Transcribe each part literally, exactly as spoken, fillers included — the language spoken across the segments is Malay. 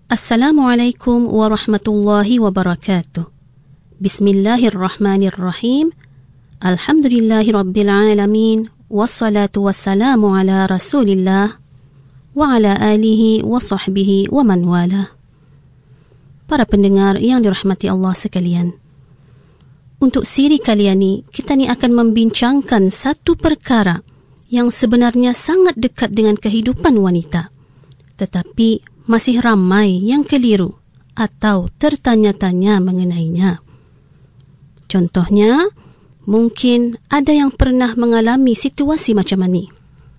Assalamualaikum warahmatullahi wabarakatuh. Bismillahirrahmanirrahim. Alhamdulillahi rabbil alamin. Wassalatu wassalamu ala rasulillah wa ala alihi wa sahbihi wa man wala. Para pendengar yang dirahmati Allah sekalian, untuk siri kali ini kita ni akan membincangkan satu perkara yang sebenarnya sangat dekat dengan kehidupan wanita, tetapi masih ramai yang keliru atau tertanya-tanya mengenainya. Contohnya, mungkin ada yang pernah mengalami situasi macam ini.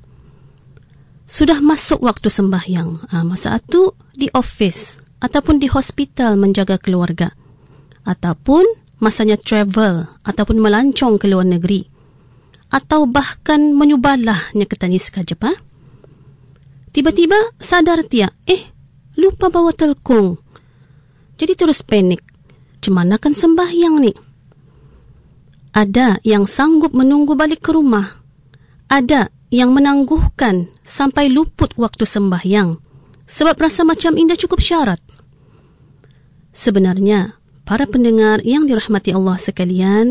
Sudah masuk waktu sembahyang, ha, masa itu di office ataupun di hospital menjaga keluarga, ataupun masanya travel ataupun melancong ke luar negeri, atau bahkan menyubalahnya ke tani sekejap. Ha? Tiba-tiba sadar dia, eh, lupa bawa telkung. Jadi terus panik. Cemanakan sembahyang ni? Ada yang sanggup menunggu balik ke rumah. Ada yang menangguhkan sampai luput waktu sembahyang sebab rasa macam indah cukup syarat. Sebenarnya, para pendengar yang dirahmati Allah sekalian,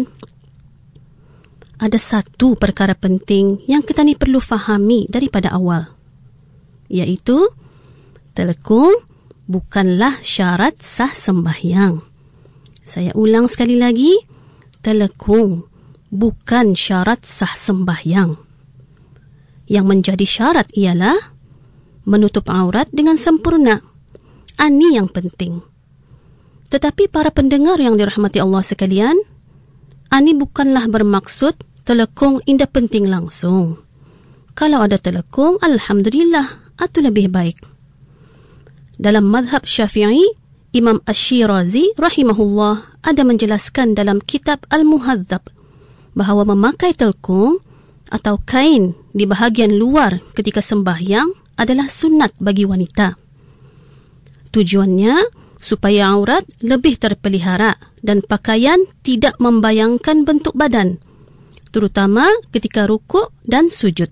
ada satu perkara penting yang kita ni perlu fahami daripada awal, iaitu telekung bukanlah syarat sah sembahyang. Saya ulang sekali lagi, telekung bukan syarat sah sembahyang. Yang menjadi syarat ialah menutup aurat dengan sempurna. Ini yang penting. Tetapi para pendengar yang dirahmati Allah sekalian, ini bukanlah bermaksud telekung indah penting langsung. Kalau ada telekung, alhamdulillah, itu lebih baik. Dalam madhab Syafi'i, Imam Ash-Shirazi rahimahullah ada menjelaskan dalam kitab Al-Muhadzab bahawa memakai telkung atau kain di bahagian luar ketika sembahyang adalah sunat bagi wanita. Tujuannya supaya aurat lebih terpelihara dan pakaian tidak membayangkan bentuk badan, terutama ketika rukuk dan sujud.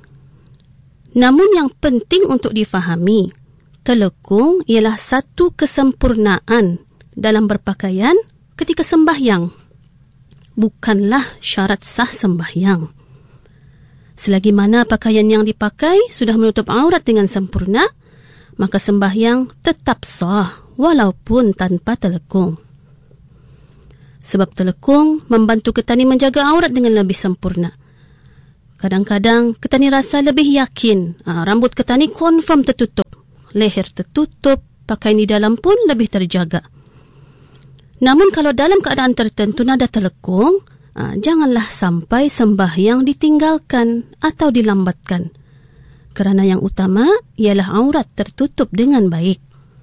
Namun yang penting untuk difahami, telekung ialah satu kesempurnaan dalam berpakaian ketika sembahyang, bukanlah syarat sah sembahyang. Selagi mana pakaian yang dipakai sudah menutup aurat dengan sempurna, maka sembahyang tetap sah walaupun tanpa telekung. Sebab telekung membantu kita ni menjaga aurat dengan lebih sempurna. Kadang-kadang kita ni rasa lebih yakin, ha, rambut kita ni confirm tertutup, leher tertutup, pakaian di dalam pun lebih terjaga. Namun kalau dalam keadaan tertentu nada telekung, ha, janganlah sampai sembahyang ditinggalkan atau dilambatkan. Kerana yang utama ialah aurat tertutup dengan baik.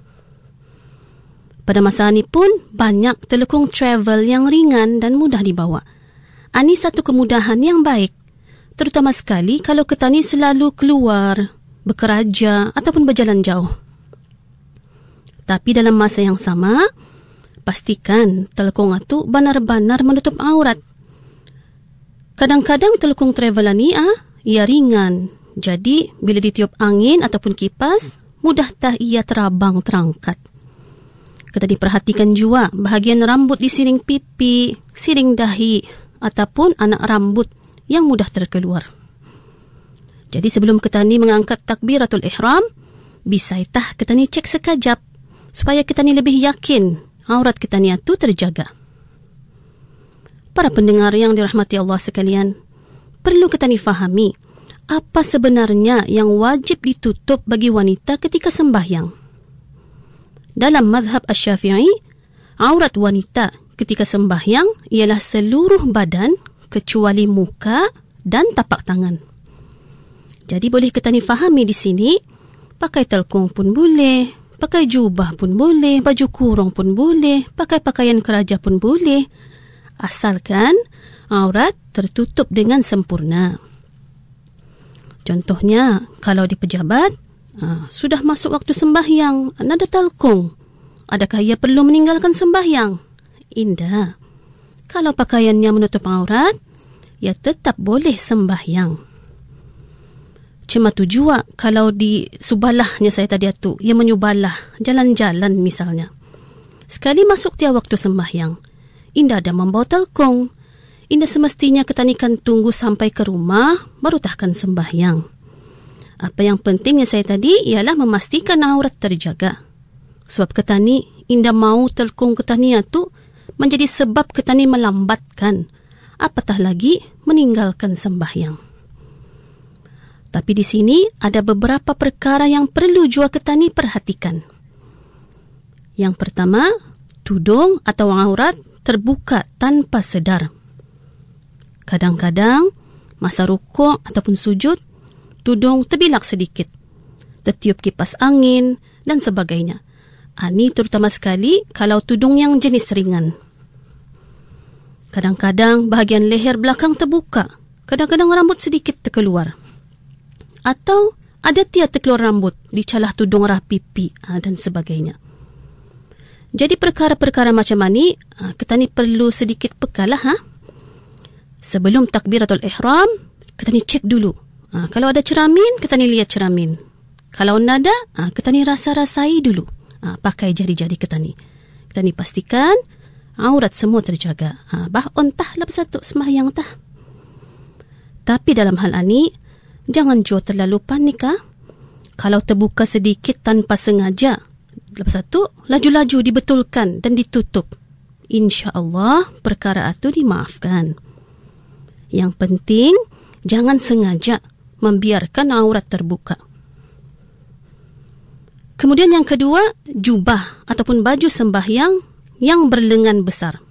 Pada masa ini pun banyak telekung travel yang ringan dan mudah dibawa. Ini satu kemudahan yang baik, terutama sekali kalau kita ni selalu keluar, bekerja ataupun berjalan jauh. Tapi dalam masa yang sama, pastikan telekung itu benar-benar menutup aurat. Kadang-kadang telekung travel ni ah, ia ringan. Jadi bila ditiup angin ataupun kipas, mudah tak ia terabang terangkat. Kita diperhatikan juga bahagian rambut di siring pipi, siring dahi ataupun anak rambut yang mudah terkeluar. Jadi sebelum kita ni mengangkat takbiratul ihram, bisa itah kita ni cek sekejap supaya kita ni lebih yakin aurat kita ni itu terjaga. Para pendengar yang dirahmati Allah sekalian, perlu kita ni fahami apa sebenarnya yang wajib ditutup bagi wanita ketika sembahyang. Dalam madhab Asy-Syafi'i, aurat wanita ketika sembahyang ialah seluruh badan kecuali muka dan tapak tangan. Jadi boleh kita ni fahami di sini, pakai telkung pun boleh, pakai jubah pun boleh, baju kurung pun boleh, pakai pakaian keraja pun boleh, asalkan aurat tertutup dengan sempurna. Contohnya, kalau di pejabat, ha, sudah masuk waktu sembahyang, nada telkung, adakah ia perlu meninggalkan sembahyang? Indah. Kalau pakaiannya menutup aurat, ia tetap boleh sembahyang. Cematu jua kalau di subalahnya saya tadi tu, ia menyubalah jalan-jalan misalnya. Sekali masuk tiap waktu sembahyang, indah ada membawa telkong. Indah semestinya ketanikan tunggu sampai ke rumah baru tahkan sembahyang. Apa yang pentingnya saya tadi ialah memastikan aurat terjaga. Sebab ketani indah mau telkong ketania tu menjadi sebab ketani melambatkan, apatah lagi meninggalkan sembahyang. Tapi di sini ada beberapa perkara yang perlu jua ketani perhatikan. Yang pertama, tudung atau aurat terbuka tanpa sedar. Kadang-kadang masa rukuk ataupun sujud, tudung terbilak sedikit, tertiup kipas angin dan sebagainya. Ini terutama sekali kalau tudung yang jenis ringan. Kadang-kadang bahagian leher belakang terbuka, kadang-kadang rambut sedikit terkeluar. Atau ada tiada terkeluar rambut di celah tudung arah pipi dan sebagainya. Jadi perkara-perkara macam ni kita ni perlu sedikit pekalah. Ha? Sebelum takbiratul ihram, kita ni cek dulu. Ha, kalau ada ceramin, kita ni lihat ceramin. Kalau nada, ha, kita ni rasa-rasai dulu. Ha, pakai jari-jari kita ni. Kita ni pastikan aurat semua terjaga. Ha, bah ontah lah satu sembahyang tah. Tapi dalam hal ini, jangan jua terlalu panik. Ha? Kalau terbuka sedikit tanpa sengaja, lepas itu, laju-laju dibetulkan dan ditutup. InsyaAllah, perkara itu dimaafkan. Yang penting, jangan sengaja membiarkan aurat terbuka. Kemudian yang kedua, jubah ataupun baju sembahyang yang berlengan besar.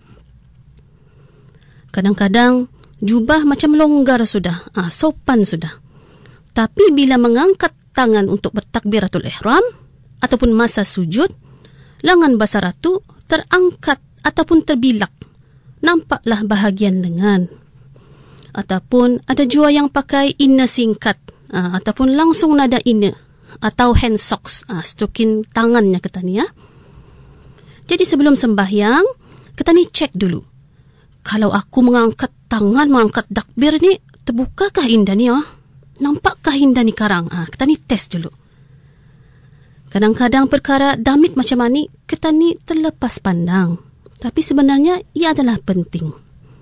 Kadang-kadang, jubah macam longgar sudah, ah, sopan sudah. Tapi bila mengangkat tangan untuk bertakbiratul ihram, ataupun masa sujud, lengan besar itu terangkat ataupun terbilak. Nampaklah bahagian lengan. Ataupun ada jua yang pakai inna singkat. Uh, ataupun langsung nada inna. Atau hand socks. Uh, stukin tangannya kita ni. Ya. Jadi sebelum sembahyang, kita ni cek dulu. Kalau aku mengangkat tangan, mengangkat takbir ni, terbukakah indah ni? Oh? Nampakkah indah ni karang? Uh, kita ni test dulu. Kadang-kadang perkara damit macam ni, kita ni terlepas pandang. Tapi sebenarnya ia adalah penting.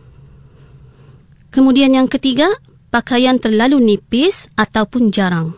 Kemudian yang ketiga, pakaian terlalu nipis ataupun jarang.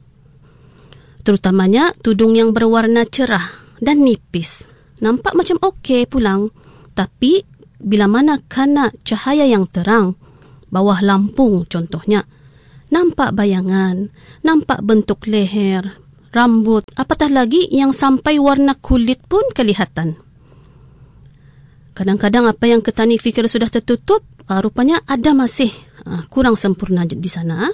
Terutamanya tudung yang berwarna cerah dan nipis. Nampak macam okey pulang. Tapi bila mana kena cahaya yang terang, bawah lampu contohnya, nampak bayangan, nampak bentuk leher, rambut, apatah lagi yang sampai warna kulit pun kelihatan. Kadang-kadang apa yang kita ni fikir sudah tertutup, uh, rupanya ada masih uh, kurang sempurna di sana.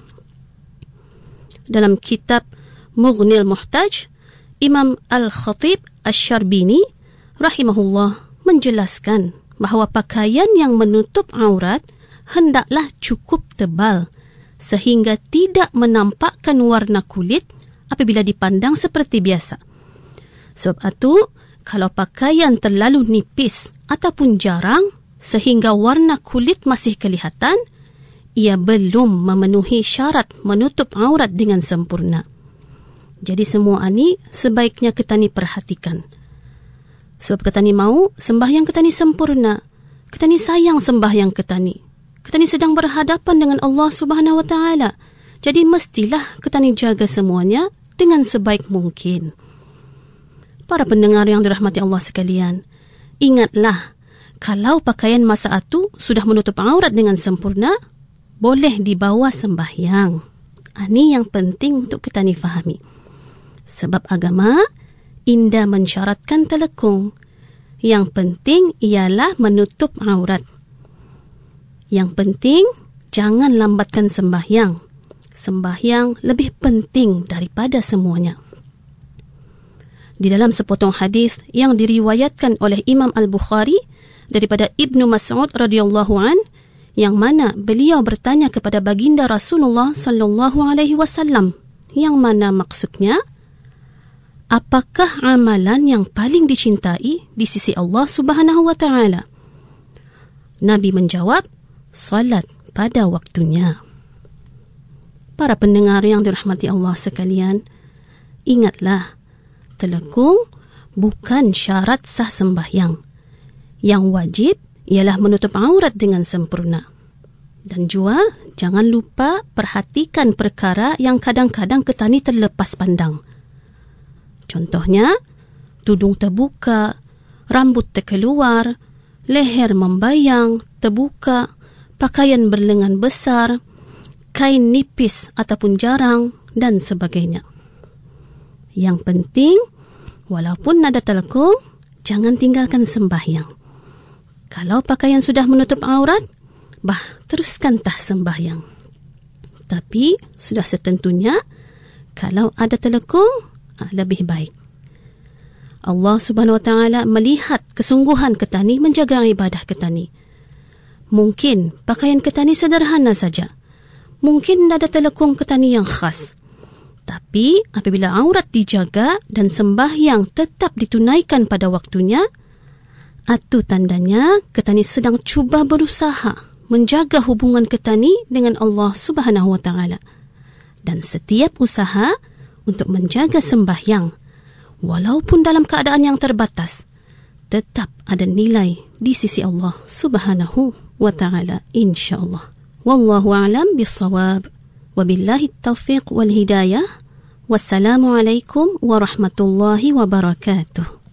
Dalam kitab Mughnil Muhtaj, Imam Al-Khatib Asy-Syarbini rahimahullah menjelaskan bahawa pakaian yang menutup aurat hendaklah cukup tebal sehingga tidak menampakkan warna kulit apabila dipandang seperti biasa. Sebab itu, kalau pakaian terlalu nipis ataupun jarang sehingga warna kulit masih kelihatan, ia belum memenuhi syarat menutup aurat dengan sempurna. Jadi semua ini sebaiknya kita ni perhatikan. Sebab kita ni mau sembahyang kita ni sempurna. Kita ni sayang sembahyang kita ni. Kita ni sedang berhadapan dengan Allah Subhanahu Wa Taala. Jadi mestilah kita ni jaga semuanya dengan sebaik mungkin. Para pendengar yang dirahmati Allah sekalian, ingatlah, kalau pakaian masa itu sudah menutup aurat dengan sempurna, boleh dibawa sembahyang. Ini yang penting untuk kita ni fahami. Sebab agama indah mensyaratkan telekung. Yang penting ialah menutup aurat. Yang penting, jangan lambatkan sembahyang. Sembahyang lebih penting daripada semuanya. Di dalam sepotong hadis yang diriwayatkan oleh Imam Al-Bukhari daripada Ibnu Mas'ud radhiyallahu an, yang mana beliau bertanya kepada baginda Rasulullah sallallahu alaihi wasallam, yang mana maksudnya, apakah amalan yang paling dicintai di sisi Allah Subhanahu wa taala? Nabi menjawab, salat pada waktunya. para pendengar yang dirahmati Allah sekalian, ingatlah, telekung bukan syarat sah sembahyang. Yang wajib ialah menutup aurat dengan sempurna. Dan juga jangan lupa perhatikan perkara yang kadang-kadang ketani terlepas pandang. Contohnya, tudung terbuka, rambut terkeluar, leher membayang, terbuka, pakaian berlengan besar, kain nipis ataupun jarang, dan sebagainya. Yang penting, walaupun ada telekung, jangan tinggalkan sembahyang. Kalau pakaian sudah menutup aurat, bah, teruskan tah sembahyang. Tapi, sudah setentunya, kalau ada telekung, lebih baik. Allah Subhanahu Wa Taala melihat kesungguhan ketani menjaga ibadah ketani. Mungkin pakaian ketani sederhana saja. Mungkin ada telekung ketani yang khas. Tapi apabila aurat dijaga dan sembahyang tetap ditunaikan pada waktunya, itu tandanya ketani sedang cuba berusaha menjaga hubungan ketani dengan Allah Subhanahu Wa Taala. Dan setiap usaha untuk menjaga sembahyang, walaupun dalam keadaan yang terbatas, tetap ada nilai di sisi Allah Subhanahu Wa Taala, insya-Allah. Wallahu a'lam bis-shawab. Wabillahi taufiq wal hidayah. Wassalamualaikum warahmatullahi wabarakatuh.